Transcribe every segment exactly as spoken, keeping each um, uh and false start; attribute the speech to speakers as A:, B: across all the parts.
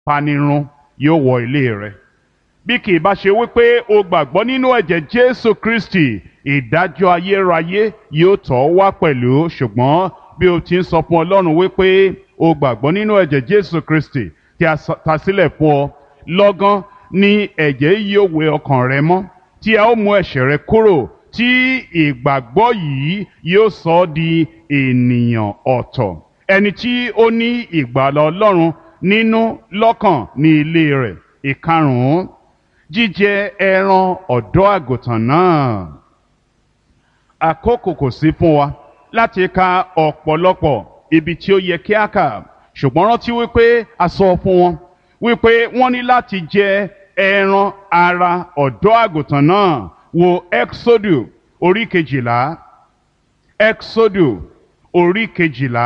A: panirun yóò wọ ilé rẹ. Bí kì í bá ṣe wípé o gbàgbọ́ nínú ẹ̀jẹ̀ Jésù Kristi, ìdájọ́ ayérayé yóò tọ̀ wá pẹ̀lú. Ṣùgbọ́n bí o ti ń sọ fún Ọlọ́run wípé o gbàgbọ́ nínú ẹ̀jẹ̀ Jésù Kristi tí a ta sílẹ̀ fún ọ, lọ́gán ni ẹ̀jẹ̀ yóò wẹ ọkàn rẹ mọ́, tí a ó mú ẹ̀ṣẹ̀ rẹ kúrò, tí ìgbàgbọ́ yìí yóò sọ ọ́ di ènìyàn ọ̀tọ̀, ẹni tí ó ní ìgbàlà Ọlọ́run nínú lọ́kàn ní ilé rẹ̀. Ìkarùn-ún, jíjẹ ẹran ọ̀dọ́ àgùntàn náà. Àkókò kò sí fún wa láti ka ọ̀pọ̀lọpọ̀ ibi tí ó yẹ kí a kà, ṣùgbọ́n rántí wípé a sọ fún wọn wípé wọ́n ní láti jẹ ẹran ara ọ̀dọ́ àgùntàn náà. Wo Exodus orí kejìlá, Exodus orí kejìlá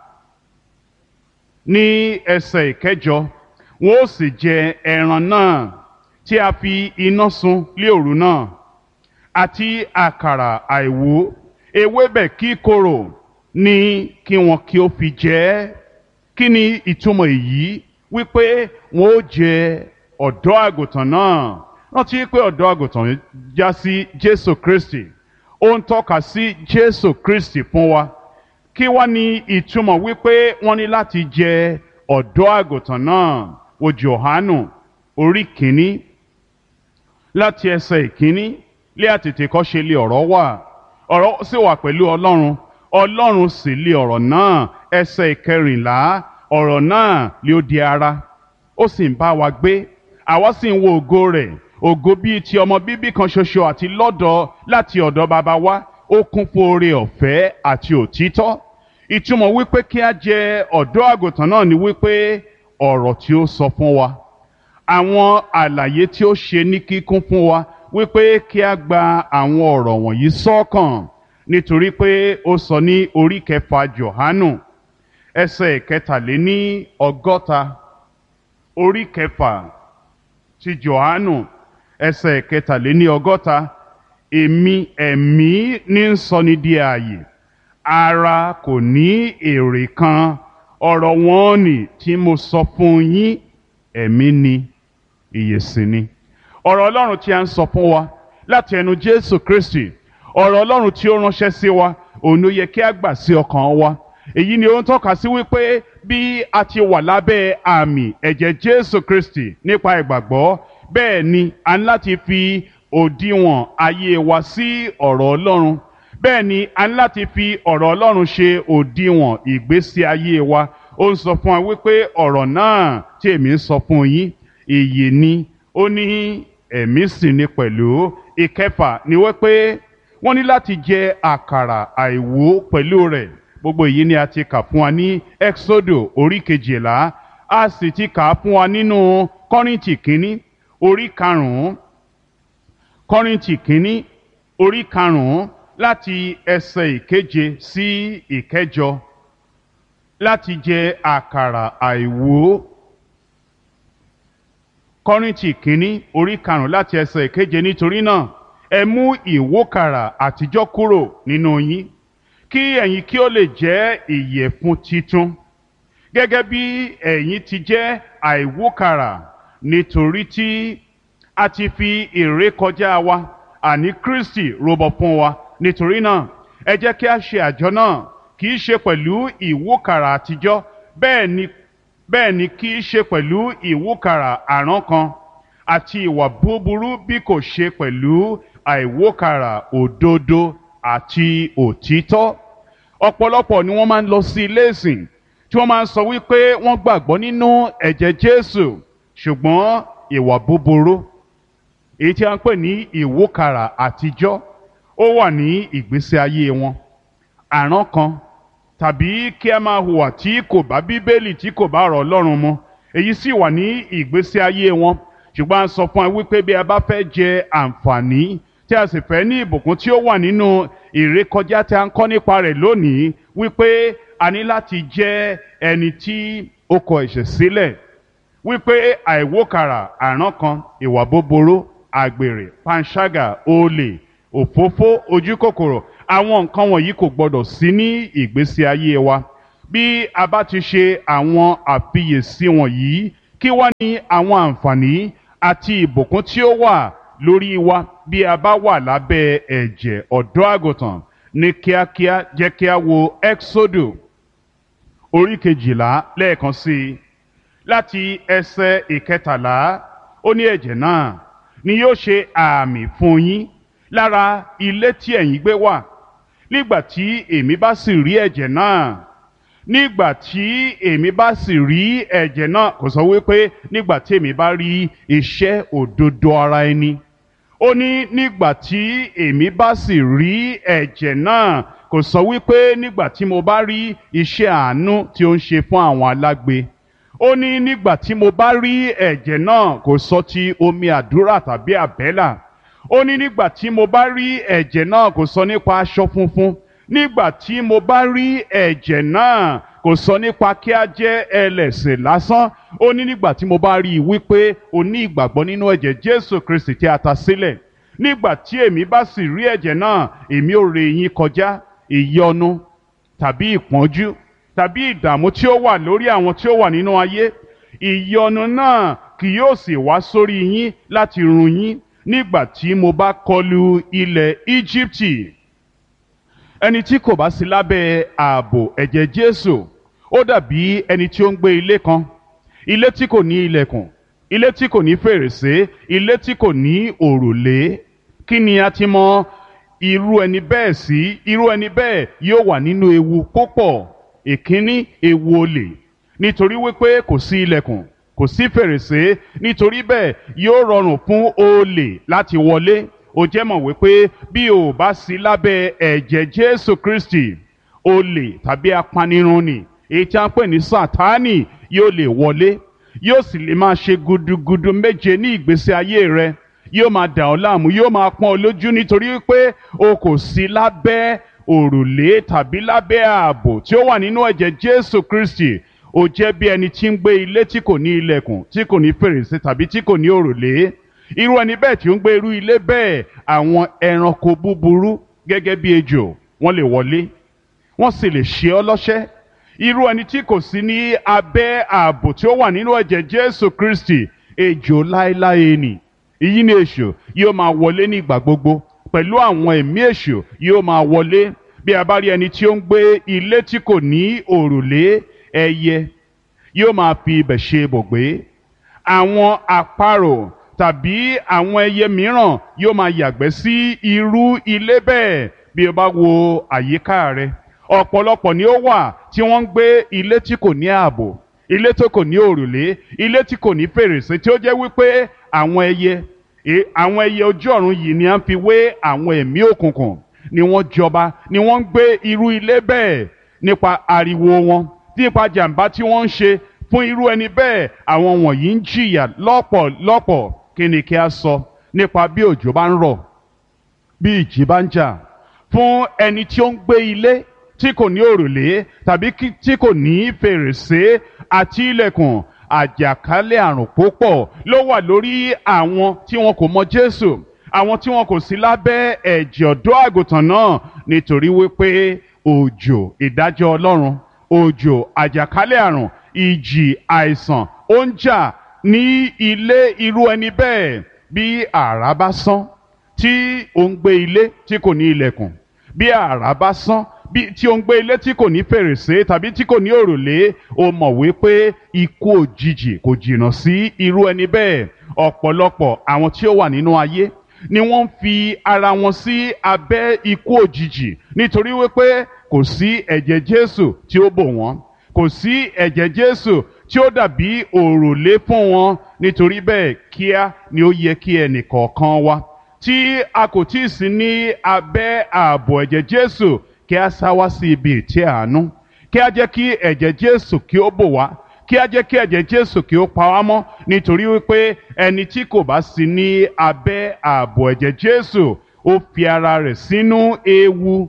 A: ní ẹsẹ̀ ìkẹjọ. Wọ́n ó sì jẹ ẹran náà tí a fi iná sun lé òru náà, àti àkàrà àìwú, ewébẹ̀ kíkorò ní kí wọn kí ó fi jẹ ẹ́. Kí ni ìtumọ̀ èyí? Wípé wọn ó jẹ ọ̀dọ́ àgùntàn náà. Rántí pé ọ̀dọ́ àgùntàn já sí Jésù Kristi, ó ń tọ́ka sí Jésù Kristi fún wa. Kí wá ní ìtumọ̀ wípé wọ́n ní láti jẹ ọ̀dọ́ àgùntàn náà? Wo Jòhánù orí kìíní láti ẹsẹ̀ ìkíní. Lé àtètèkọ́ṣe lé ọ̀rọ̀ wà, ọ̀rọ̀ sì wà pẹ̀lú Ọlọ́run, Ọlọ́run sì lé ọ̀rọ̀ náà. Ẹsẹ̀ ìkẹrìnlá, ọ̀rọ̀ náà lé ó di ara, ó sì ń bá wa gbé, àwa sì ń wo ògo rẹ̀, ògo bíi ti ọmọ bíbí kan ṣoṣo àti lọ́dọ̀ láti ọ̀dọ̀ baba wa, ó kún fún oore ọ̀fẹ́ àti òtítọ́. Ìtumọ̀ wípé kí a jẹ ọ̀dọ́ àgùntàn náà ni wípé ọ̀rọ̀ tí ó sọ fún wa, àwọn àlàyé tí ó ṣe ní kíkún fún wa, wípé kí a gba àwọn ọ̀rọ̀ wọ̀nyí sọ́kàn, nítorí pé ó sọ ní orí kẹfà Jòhánù ẹsẹ̀ kẹtàléní ọgọ́ta. Orí kẹfà ti Jòhánù ẹsẹ̀ kẹtàléní ọgọ́ta. Èmi ẹ̀mí ní ń sọni di ààyè, ara kò ní èrè kan. Ọ̀rọ̀ wọn ni tí mo sọ fún yín, ẹ̀mí ni, ìyè sì ni. Ọ̀rọ̀ Ọlọ́run tí a ń sọ fún wa láti ẹnu Jésù Kristi, ọ̀rọ̀ Ọlọ́run tí ó ránṣẹ́ sí wa, òun ló yẹ kí a gbà sí ọkàn wa. Èyí ni ó ń tọ́ka sí wípé bí a ti wà lábẹ́ àmì ẹ̀jẹ̀ Jésù Kristi nípa ìgbàgbọ́, bẹ́ẹ̀ ni a ní láti fi òdiwọ̀n ayé wa sí ọ̀rọ̀ Ọlọ́run. Bẹ́ẹ̀ ni a ní láti fi ọ̀rọ̀ Ọlọ́run ṣe òdiwọ̀n ìgbésí ayé wa. Ó ń sọ fún wa wípé ọ̀rọ̀ náà tí èmi ń sọ fún yín, ìyè ni, ó ní ẹ̀mí sì ni pẹ̀lú. Ìkẹfà ni wípé wọ́n ní láti jẹ àkàrà àìwú pẹ̀lú rẹ̀. Gbogbo èyí ni a ti kà fún wa ní Exodus orí kejìlá, a sì ti kà á fún wa nínú Kọ́ríńtì kínní orí karùn-ún, Kọ́ríńtì kínní orí karùn-ún láti ẹsẹ̀ ìkeje sí ìkẹjọ. Láti jẹ àkàrà àìwú. Kọ́ríńtì kínní orí karùn-ún láti ẹsẹ̀ ìkeje. Nítorí náà ẹ mú ìwókàrà àtijọ́ kúrò nínú yín, kí ẹ̀yin kí ó lè jẹ́ ìyẹ̀fun titun, gẹ́gẹ́ bí ẹ̀yin ti jẹ́ àìwókàrà, nítorí tí a ti fi ìrékọjá wa, àní Kristi, rúbọ fún wa. Nítorí náà ẹ jẹ́ kí a ṣe àjọ náà, kì í ṣe pẹ̀lú ìwókàrà àtijọ́, bẹ́ẹ̀ ni bẹ́ẹ̀ ni kì í ṣe pẹ̀lú ìwókàrà àrán kan àti ìwà búburú, bí kò ṣe pẹ̀lú àìwókàrà òdodo àti òtítọ́. Ọ̀pọ̀lọpọ̀ ni wọ́n máa ń lọ sí ilé ìsìn tí wọ́n máa ń sọ wípé wọ́n gbàgbọ́ nínú ẹ̀jẹ̀ Jésù, ṣùgbọ́n ìwà búburú, èyí tí a ń pè ní ìwókàrà àtijọ́, ó wà ní ìgbésí ayé wọn. Àrán kan tàbí kí a máa hùwà tí kò bá Bíbélì, tí kò bá ọ̀rọ̀ Ọlọ́run mu, èyí sì wà ní ìgbésí ayé wọn. Ṣùgbọ́n a sọ fún wa wípé bí a bá fẹ́ jẹ àǹfààní tí a sì fẹ́ ní ìbùkún tí ó wà nínú ìrékọjá tí a ń kọ́ nípa rẹ̀ lónìí, wípé a ní láti jẹ́ ẹni tí ó kọ ẹ̀ṣẹ̀ sílẹ̀, wípé àìwókàrà àrán kan, ìwà búburú, àgbèrè, panṣágà, olè, òfófó, ojúkòkòrò, àwọn nǹkan wọ̀nyí kò gbọdọ̀ sí ní ìgbésí ayé wa. Bí a bá ti ṣe àwọn àfiyèsí wọ̀nyí, kí wá ní àwọn àǹfààní àti ìbùkún tí ó wà lórí wa bí a bá wà lábẹ́ ẹ̀jẹ̀ ọ̀dọ́ àgùntàn? Ní kíákíá jẹ́ kí a wo Ẹ́kísódù orí kejìlá lẹ́ẹ̀kan sí i láti ẹsẹ̀ ìkẹtàlá. Ó ní ẹ̀jẹ̀ náà ni yóò ṣe àmì fún yín lára ilé tí ẹ̀yin gbé wà. Nígbà tí èmi bá sì rí ẹ̀jẹ̀ náà nígbà tí èmi bá sì rí ẹ̀jẹ̀ náà kò sọ wípé nígbà tí èmi bá rí iṣẹ́ òdodo ara ẹni. Ó ní nígbà tí èmi bá sì rí ẹ̀jẹ̀ náà kò sọ wípé nígbà tí mo bá rí iṣẹ́ àánú tí ó ń ṣe fún àwọn alágbe. Ó ní nígbà tí mo bá rí ẹ̀jẹ̀ náà kò sọ ti omi àdúrà tàbí àbẹ́là. Ó ní nígbà tí mo bá rí ẹ̀jẹ̀ náà kò sọ nípa aṣọ funfun. Nígbà tí mo bá rí ẹ̀jẹ̀ náà kò sọ nípa kí a jẹ́ ẹlẹ́ṣẹ̀ lásán. Ó ní nígbà tí mo bá rí i wípé o ní ìgbàgbọ́ nínú ẹ̀jẹ̀ Jésù Kristi tí a ta sílẹ̀. Nígbà tí èmi bá sì rí ẹ̀jẹ̀ náà èmi ó ré yín kọjá ìyọnu tàbí ìpọ́njú tàbí ìdààmú tí ó wà lórí àwọn tí ó wà nínú ayé. Ìyọnu náà kì yóò sì wá sórí yín láti run yín nígbà tí mo bá kọlu ilẹ̀ Íjíbítì. Ẹni tí kò bá sí lábẹ́ ààbò ẹ̀jẹ̀ Jésù ó dàbí ẹni tí ó ń gbé ilé kan, ilé tí kò ní ilẹ̀kùn, ilé tí kò ní fèrèsé, ilé tí kò ní òrùlé. Kí ni a ti mọ irú ẹni bẹ́ẹ̀ sí? Irú ẹni bẹ́ẹ̀ yóò wà nínú ewu púpọ̀. Ìkíní, ewu olè, nítorí wípé kò sí ilẹ̀kùn, kò sí fèrèsé, nítorí bẹ́ẹ̀ yóò rọrùn fún olè láti wọlé. Ó jẹ́ mọ̀ wípé bí o bá sí lábẹ́ ẹ̀jẹ̀ Jésù Kristi, olè tàbí apanirun ni èyí tí a ń pè ní Sátánì yóò lè wọlé, yóò sì lè máa ṣe gudugudu méje ní ìgbésí ayé rẹ. Yóò máa dà ọ́ láàmú, yóò máa pọ́n ọ lójú nítorí wípé o kò sí lábẹ́ òrùlé tàbí lábẹ́ ààbò tí ó wà nínú ẹ̀jẹ̀ Jésù Kristi. Ó jẹ́ bí ẹni tí ń gbé ilé tí kò ní ilẹ̀kùn, tí kò ní fèrèsé tàbí tí kò ní òrùlé. Irú ẹni bẹ́ẹ̀ tí ó ń gbé irú ilé bẹ́ẹ̀, àwọn ẹranko búburú gẹ́gẹ́ bí ejò wọ́n lè wọlé, wọ́n sì lè ṣe ọ́ lọ́ṣẹ́. Irú ẹni tí kò sí ní abẹ́ ààbò tí ó wà nínú ẹ̀jẹ̀ Jésù Kristi, ejò láéláé ni. Èyí ni èṣù yóò máa wọlé ní ìgbà gbogbo, pẹ̀lú àwọn ẹ̀mí èṣù yóò máa wọlé. Bí a bá rí ẹni tí ó ń gbé ilé tí kò ní òrùlé, ẹyẹ yóò máa fi ibẹ̀ ṣe ibùgbé. Àwọn àparò tàbí àwọn ẹyẹ mìíràn yóò máa yàgbẹ́ sí irú ilé bẹ́ẹ̀. Bí o bá wo àyíká rẹ, ọ̀pọ̀lọpọ̀ ni ó wà tí wọ́n ń gbé ilé tí kò ní ààbò, ilé tó kò ní òrùlé, ilé tí kò ní fèrèsé, tí ó jẹ́ wípé àwọn ẹyẹ àwọn ẹyẹ ojú ọ̀run yìí ni a ń fi wé àwọn ẹ̀mí òkùnkùn, ni wọ́n jọba, ni wọ́n ń gbé irú ilé bẹ́ẹ̀. Nípa ariwo wọn, nípa jàǹbá tí wọ́n ń ṣe fún irú ẹni bẹ́ẹ̀, àwọn wọ̀nyí ń jìyà lọ́pọ̀lọpọ̀. Kí ni kí a sọ nípa bí òjò bá ń rọ̀, bí ìjì bá ń jà? Fún ẹni tí ó ń gbé ilé tí kò ní òrùlé tàbí tí kò ní fèrèsé àti ilẹ̀kùn, àjàkálẹ̀ àrùn púpọ̀ ló wà lórí àwọn tí wọn kò mọ Jésù, àwọn tí wọn kò sí lábẹ́ ẹ̀jẹ̀ ọ̀dọ́ àgùntàn náà, nítorí wípé òjò ìdájọ́ Ọlọ́run, òjò àjàkálẹ̀ àrùn, ìjì àìsàn ó ń jà ní ilé irú ẹni bẹ́ẹ̀. Bí àrá bá sán tí ó ń gbé ilé tí kò ní ilẹ̀kùn, bí àrá bá sán bí tí ó ń gbé ilé tí kò ní fèrèsé tàbí tí kò ní òrùlé, ó mọ̀ wípé ikú òjijì kò jìnnà sí irú ẹni bẹ́ẹ̀. Ọ̀pọ̀lọpọ̀ àwọn tí ó wà nínú ayé ni wọ́n ń fi ara wọn sí abẹ́ ikú òjijì nítorí wípé kò sí ẹ̀jẹ̀ Jésù tí ó bò wọ́n, kò sí ẹ̀jẹ̀ Jésù tí ó dàbí òrùlé fún wọn. Nítorí bẹ́ẹ̀ kíá ni ó yẹ kí ẹnìkọ̀ọ̀kan wa tí a kò tí ì sí ní abẹ́ ààbò ẹ̀jẹ̀ Jésù kí a sá wá sí ibi ìtẹ́ àánú, kí a jẹ́ kí ẹ̀jẹ̀ Jésù kí ó bò wá, kí a jẹ́ kí ẹ̀jẹ̀ Jésù kí ó pa wá mọ́. Nítorí wípé ẹni tí kò bá sí ní abẹ́ ààbò ẹ̀jẹ̀ Jésù, ó fi ara rẹ̀ sínú ewu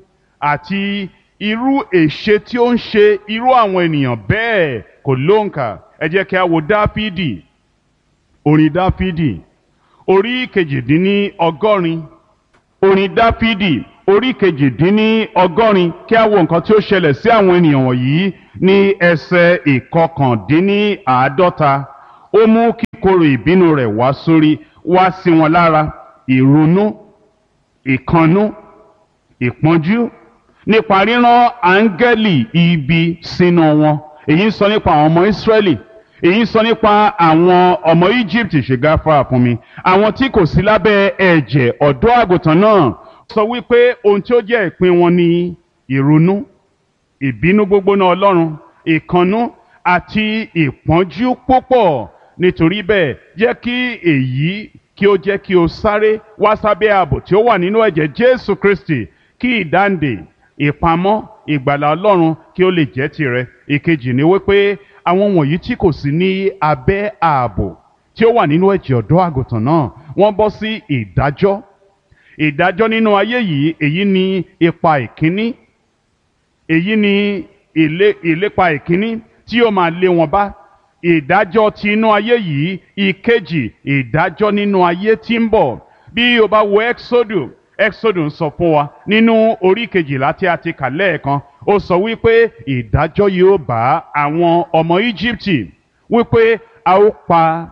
A: àti irú èṣe tí ó ń ṣe irú àwọn ènìyàn bẹ́ẹ̀ kò lóǹkà. Ẹ jẹ́ kí a wo Dáfídì, orin Dáfídì orí kejìdínní ọgọ́rin, orin Dáfídì orí kejìdínní ọgọ́rin. Kí a wo nǹkan tí ó ṣẹlẹ̀ sí àwọn ènìyàn wọ̀nyí ní ẹsẹ̀ ìkọkàndínní àádọ́ta. ó mú kíkorò ìbínú rẹ̀ wá sórí wá sí wọn lára ìrunú, ìkannú, ìpọ́njú nípa rírán áńgẹ́lì ibi sínú wọn. èyí ń sọ nípa àwọn ọmọ Ísírẹ́lì, èyí ń sọ nípa àwọn ọmọ Egypt. ṣe gáfárà fún mi, àwọn tí kò sí lábẹ́ ẹ̀jẹ̀ ọ̀dọ́ àgùntàn náà. sọ wípé ohun tí ó jẹ́ ìpín wọn ni ìrunú, ìbínú gbógbóná Ọlọ́run, ìkannú àti ìpọ́njú púpọ̀. nítorí bẹ́ẹ̀ jẹ́ kí èyí kí ó jẹ́ kí o sáré wá sábẹ́ ààbò tí ó wà nínú ẹ̀jẹ̀ Jésù Kristi, kí ìdáǹdè, ìpamọ́, ìgbàlà Ọlọ́run kí ó lè jẹ́ tirẹ̀. ìkejì ni wípé àwọn wọ̀nyí tí kò sí ní abẹ́ ààbò tí ó wà nínú ẹ̀jẹ̀ ọ̀dọ́ àgùntàn náà, wọ́n bọ́ sí ìdájọ́. ìdájọ́ nínú ayé yìí, èyí ni ipa ìkíní, èyí ni ìlépa ìkíní tí ó máa lé wọn bá. ìdájọ́ ti inú ayé yìí. ìkejì, ìdájọ́ nínú ayé tí ń bọ̀. bí o bá wo Exodus, Exodus ń sọ fún wa nínú orí kejìlá tí a ti kà lẹ́ẹ̀kan, ó sọ wípé ìdájọ́ yóò bá àwọn ọmọ Íjíbítì, wípé a ó pa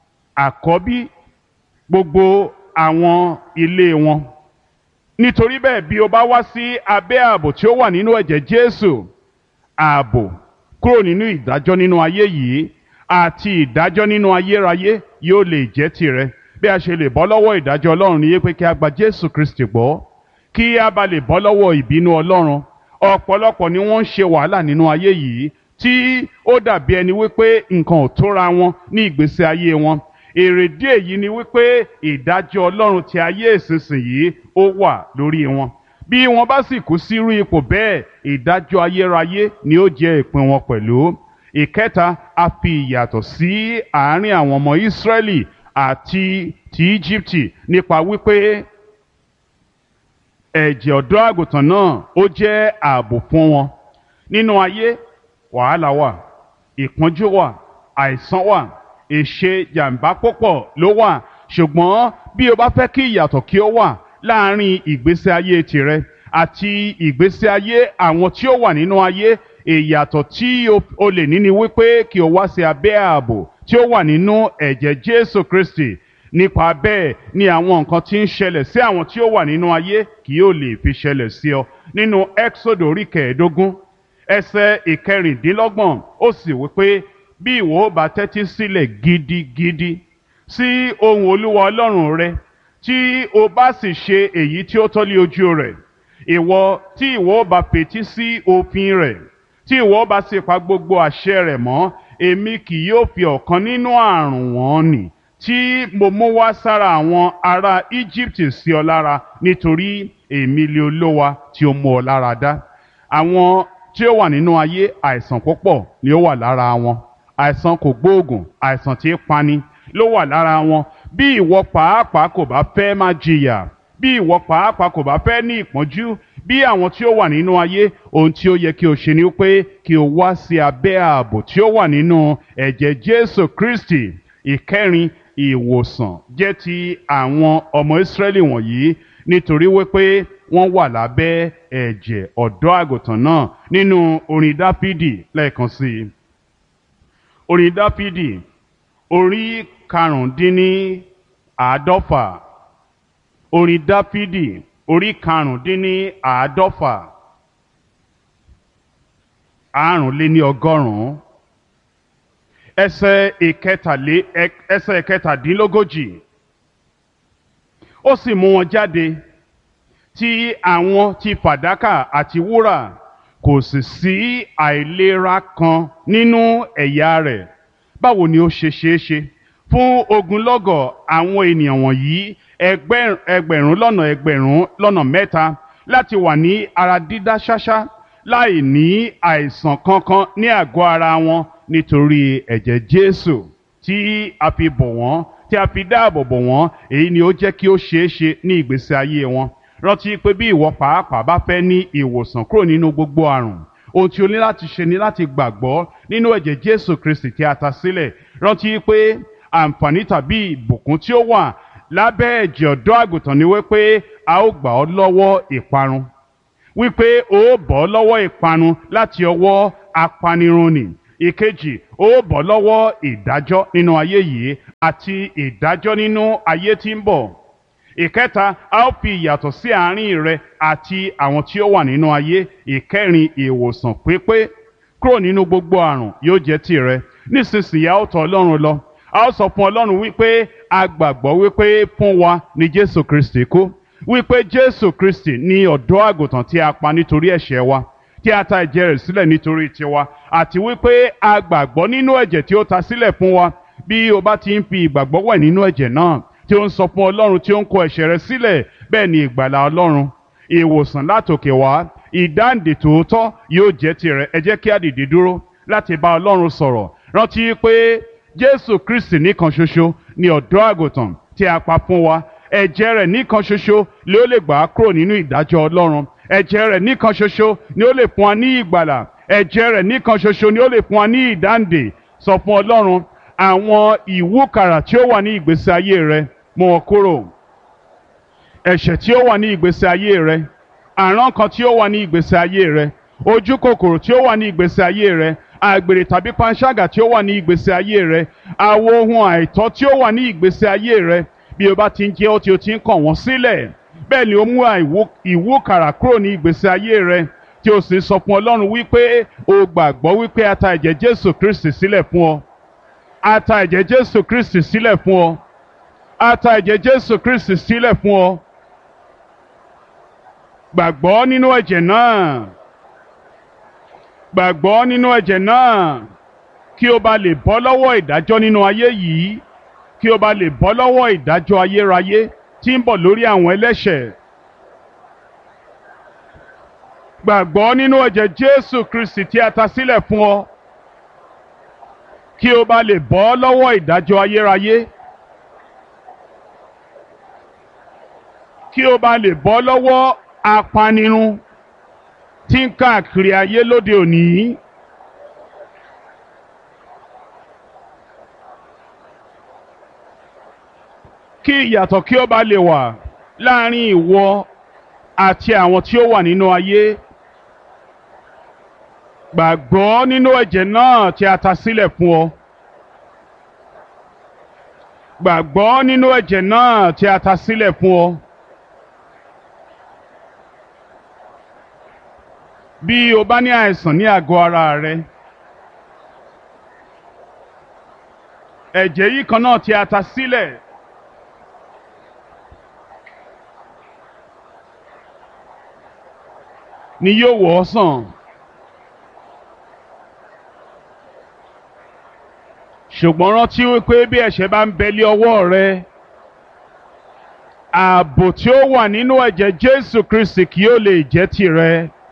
A: àkọ́bí gbogbo àwọn ilé wọn. nítorí bẹ́ẹ̀ bí o bá wá sí abẹ́ ààbò tí ó wà nínú ẹ̀jẹ̀ Jésù, ààbò kúrò nínú ìdájọ́ nínú ayé yìí àti ìdájọ́ nínú ayérayé yóò lè jẹ́ tirẹ̀. bí a ṣe lè bọ́ lọ́wọ́ ìdájọ́ Ọlọ́run ni pé kí a gba Jésù Kristi gbọ́, kí a bá lè bọ́ lọ́wọ́ ìbínú Ọlọ́run. ọ̀pọ̀lọpọ̀ ni wọ́n ń ṣe wàhálà nínú ayé yìí tí ó dàbí ẹni wípé nǹkan ò tóra wọn ní ìgbésí ayé wọn. èrèdí èyí ni wípé ìdájọ́ Ọlọ́run ti ayé ìsinsìnyí ó wà lórí wọn. bí wọ́n bá sì kú sírú ipò bẹ́ẹ̀, ìdájọ́ ayérayé ni ó jẹ́ ìpín wọn pẹ̀lú. ìkẹta, a fi ìyàtọ̀ sí àárín àwọn ọmọ Ísírẹ́lì àti ti Íjíbítì nípa wípé ẹ̀jẹ̀ ọ̀dọ́ àgùntàn náà ó jẹ́ ààbò fún wọn. nínú ayé, wàhálà wà, ìpọ́njú wà, àìsàn wà, èṣe jàǹbá púpọ̀ ló wà. ṣùgbọ́n bí o bá fẹ́ kí ìyàtọ̀ kí ó wà láàárín ìgbésí ayé tirẹ̀ àti ìgbésí ayé àwọn tí ó wà nínú ayé, ìyàtọ̀ tí o lè ní ni wípé kí o wá sí abẹ́ ààbò tí ó wà nínú ẹ̀jẹ̀ Jésù Kristi. nípa bẹ́ẹ̀ ni àwọn nǹkan tí ń ṣẹlẹ̀ sí àwọn tí ó wà nínú ayé kì yóò lè fi ṣẹlẹ̀ sí ọ. nínú Exodus orí kẹẹ̀ẹ́dógún ẹsẹ̀ ìkẹrìndínlọ́gbọ̀n, ó sì wípé bí ìwọ bá tẹ́tí sílẹ̀ gidigidi sí ohùn Olúwa Ọlọ́run rẹ, tí o bá sì ṣe èyí tí ó tọ́ lé ojú rẹ̀, ìwọ tí ìwọ bá fetí sí òfin rẹ̀, tí ìwọ bá sì pa gbogbo àṣẹ rẹ̀ mọ́, èmi kì yóò fi ọ̀kan nínú àrùn wọn nì tí mo mú wá sára àwọn ará Íjíbítì sí ọ lára, nítorí èmi lé Olúwa tí ó mú ọ lára dá. àwọn tí ó wà nínú ayé, àìsàn púpọ̀ ni ó wà lára wọn. àìsàn kò gbóògùn, àìsàn tí ń pani ló wà lára wọn. bí ìwọ pàápàá kò bá fẹ́ máa jìyà, bí ìwọ pàápàá kò bá fẹ́ ní ìpọ́njú bí àwọn tí ó wà nínú ayé, ohun tí ó yẹ kí o ṣe ni pé kí o wá sí abẹ́ ààbò tí ó wà nínú ẹ̀jẹ̀ Jésù Kristi. ìkẹrin, ìwòsàn jẹ́ ti àwọn ọmọ Ísírẹ́lì wọ̀nyí nítorí wípé wọ́n wà lábẹ́ ẹ̀jẹ̀ ọ̀dọ́ àgùntàn náà. nínú orin Dáfídì, lẹ́ẹ̀kan sí i, orin Dáfídì orí karùndínní àádọ́fà, orin Dáfídì orí karùndínní àádọ́fà, àrùnléní ọgọ́rùn-ún, ẹsẹ̀ ìkẹtàlé ẹsẹ̀ ìkẹtàdínlógójì. ó sì mú wọn jáde ti àwọn ti fàdákà àti wúrà, kò sì sí àìlera kan nínú ẹ̀yà rẹ̀. báwo ni ó ṣe ṣeé ṣe fún ogunlọ́gọ̀ àwọn ènìyàn wọ̀nyí, ẹgbẹ̀rún lọ́nà ẹgbẹ̀rún lọ́nà mẹ́ta, láti wà ní ara dídá ṣáṣá láì ní àìsàn kankan ní àgọ́ ara wọn? nítorí ẹ̀jẹ̀ Jésù tí a fi bò wọ́n, tí a fi dáàbò bò wọ́n, èyí ni ó jẹ́ kí ó ṣeé ṣe ní ìgbésí ayé wọn. rántí pé bí ìwọ pàápàá bá fẹ́ ní ìwòsàn kúrò nínú gbogbo àrùn, ohun tí o ní láti ṣe ni láti gbàgbọ́ nínú ẹ̀jẹ̀ Jésù Kristi tí a ta sílẹ̀. rántí pé àǹfààní tàbí ìbùkún tí ó wà lábẹ́ ẹ̀jẹ̀ ọ̀dọ́ àgùntàn ni wípé a ó gbà ọ́ lọ́wọ́ ìparun, wípé o ó bọ́ lọ́wọ́ ìparun láti ọwọ́ apanirun nì, ìkejì ó bọ́ lọ́wọ́ ìdájọ́ nínú ayé yìí àti ìdájọ́ nínú ayé tí ń bọ̀. ìkẹta a ó fi ìyàtọ̀ sí àárín rẹ àti àwọn tí ó wà nínú ayé. ìkẹrin ìwòsàn pípé kúrò nínú gbogbo àrùn yóò jẹ́ tìrẹ. nísinsìnyí a ó tọ̀ Ọlọ́run lọ, a ó sọ fún Ọlọ́run wípé a gbàgbọ́ wípé fún wa ni Jésù Kristi kú, wípé Jésù Kristi ni ọ̀dọ́ àgùntàn tí a pa nítorí ẹ̀ṣẹ̀ wa, tí a ta ẹ̀jẹ̀ rẹ̀ sílẹ̀ nítorí tiwa, àti wípé a gbàgbọ́ nínú ẹ̀jẹ̀ tí ó ta sílẹ̀ fún wa. bí o bá ti ń fi ìgbàgbọ́ wẹ̀ nínú ẹ̀jẹ̀ náà tí ó ń sọ fún Ọlọ́run tí ó ń kó ẹ̀ṣẹ̀ rẹ̀ sílẹ̀, bẹ́ẹ̀ ni ìgbàlà Ọlọ́run, ìwòsàn látòkè wá, ìdáǹdè tòótọ́ yóò jẹ́ tirẹ̀. ẹ jẹ́ kí a dìde dúró láti bá Ọlọ́run sọ̀rọ̀. rántí pé Jésù Kristi nìkan ṣoṣo ni ọ̀dọ́ àgùntàn tí a pa fún wa. ẹ̀jẹ̀ rẹ̀ nìkan ṣoṣo ni ó lè gbà á kúrò nínú ìdájọ́ Ọlọ́run. ẹ̀jẹ̀ rẹ̀ nìkan ṣoṣo ni ó lè fún wa ní ìgbàlà. ẹ̀jẹ̀ rẹ̀ nìkan ṣoṣo ni ó lè fún wa ní ìdáǹdè. sọ fún Ọlọ́run àwọn ìwúkàrà tí ó wà ní ìgbésí ayé rẹ, mú wọn kúrò. ẹ̀ṣẹ̀ tí ó wà ní ìgbésí ayé rẹ, àrán kan tí ó wà ní ìgbésí ayé rẹ, ojú kòkòrò tí ó wà ní ìgbésí ayé rẹ, àgbèrè tàbí panṣágà tí ó wà ní ìgbésí ayé rẹ, àwọn ohun àìtọ́ tí ó wà ní ìgbésí ayé rẹ. bí o bá ti ń jẹ́ ọ́ tí o ti ń kọ̀ wọ́n sílẹ̀, bẹ́ẹ̀ ni ó mú ìwúkàrà kúrò ní ìgbésí ayé rẹ, tí o sì sọ fún Ọlọ́run wípé o gbàgbọ́ wípé a ta ẹ̀jẹ̀ Jésù Kristi sílẹ̀ fún ọ. a ta ẹ̀jẹ̀ Jésù Kristi sílẹ̀ fún ọ. a ta ẹ̀jẹ̀ Jésù Kristi sílẹ̀ fún ọ. gbàgbọ́ nínú ẹ̀jẹ̀ náà. gbàgbọ́ nínú ẹ̀jẹ̀ náà kí o bá lè bọ́ lọ́wọ́ ìdájọ́ nínú ayé yìí, kí o bá lè bọ́ lọ́wọ́ ìdájọ́ ayérayé tí ń bọ̀ lórí àwọn ẹlẹ́ṣẹ̀. gbàgbọ́ nínú ẹ̀jẹ̀ Jésù Kristi tí a ta sílẹ̀ fún ọ kí o bá lè bọ́ lọ́wọ́ ìdájọ́ ayérayé, kí o bá lè bọ́ lọ́wọ́ apanirun tí ń káàkiri ayé lóde òní. kí ìyàtọ̀ kí ó bá lè wà láàrin ìwọ àti àwọn tí ó wà nínú ayé. gbàgbọ́ nínú ẹ̀jẹ̀ náà tí a ta sílẹ̀ fún ọ. gbàgbọ́ nínú ẹ̀jẹ̀ náà tí a ta sílẹ̀ fún ọ. bí o bá ní àìsàn ní àgọ́ ara rẹ, ẹ̀jẹ̀ yìí kan náà tí a ta sílẹ̀ ni yóò wò ọ́ sàn. ṣùgbọ́n rántí wípé bí ẹ̀ṣẹ̀ bá ń bẹ lé ọwọ́ rẹ, ààbò tí ó wà nínú ẹ̀jẹ̀ Jésù Kristi kì yóò lè jẹ́ tìrẹ.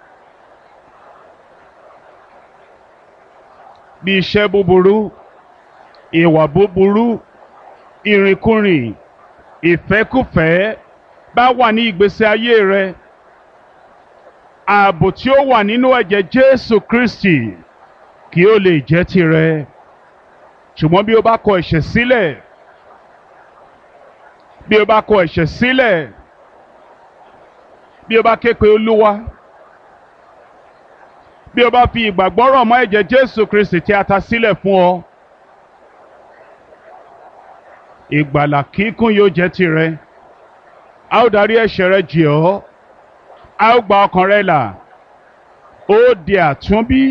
A: bí iṣẹ́ búburú, ìwà búburú, ìrìnkúrìn, ìfẹ́kúfẹ̀ẹ́ bá wà ní ìgbésí ayé rẹ, ààbò tí ó wà nínú ẹ̀jẹ̀ Jésù Kristi kì yóò lè jẹ́ tìrẹ. ṣùgbọ́n bí o bá kọ ẹ̀ṣẹ̀ sílẹ̀, bí o bá kọ ẹ̀ṣẹ̀ sílẹ̀, bí o bá ké pe Olúwa, bí o bá fi ìgbàgbọ́ rọ̀ mọ́ ẹ̀jẹ̀ Jésù Kristi tí a ta sílẹ̀ fún ọ, ìgbàlà kíkún yóò jẹ́ tìrẹ. a ó darí ẹ̀ṣẹ̀ rẹ jì ọ́, a ó gba ọkàn rẹ là, ó di àtúnbí.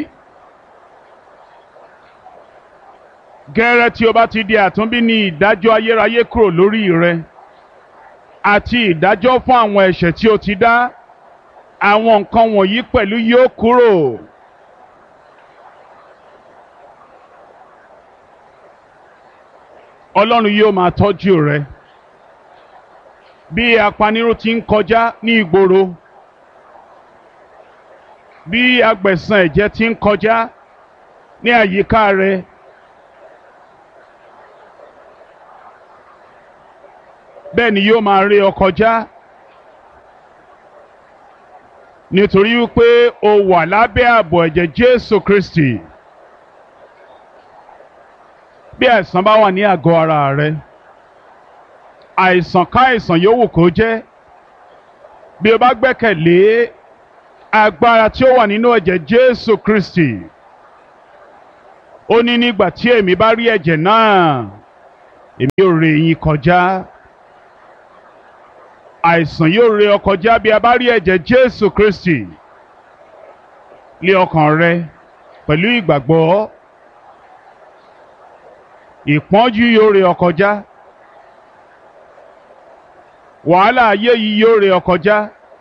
A: gẹ́rẹ́ tí o bá ti di àtúnbí ni ìdájọ́ ayérayé kúrò lórí rẹ àti ìdájọ́ fún àwọn ẹ̀ṣẹ̀ tí o ti dá. àwọn nǹkan wọ̀nyí pẹ̀lú yóò kúrò. Ọlọ́run yóò máa tọ́jú rẹ bí apanirun ti ń kọjá ní ìgboro, bí agbẹ̀san ẹ̀jẹ̀ ti ń kọjá ní àyíká rẹ. bẹ́ẹ̀ ni yóò máa ré ọ kọjá, nítorí wípé o wà lábẹ́ ààbò ẹ̀jẹ̀ Jésù Kristi. bí àìsàn bá wà ní àgọ́ ara rẹ, àìsàn ká àìsàn yòówù kó jẹ́, bí o bá gbẹ́kẹ̀lé agbára tí ó wà nínú ẹ̀jẹ̀ Jésù Kristi, ó ní nígbà tí èmi bá rí ẹ̀jẹ̀ náà èmi yóò ré yín kọjá. Àìsàn yóò ré ọ kọjá bí a bá rí ẹ̀jẹ̀ Jésù Kristi lé ọkàn rẹ pẹ̀lú ìgbàgbọ́. Ìpọ́njú yóò ré ọ kọjá. Wàhálà ayé yìí yóò ré ọ kọjá.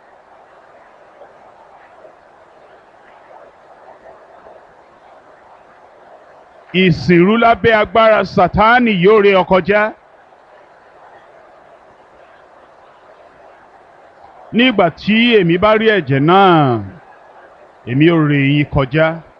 A: Ìsìnrú lábẹ́ agbára Sátánì yóò ré ọ kọjá. Nígbà tí èmi bá rí ẹ̀jẹ̀ náà èmi yóò ré yín kọjá.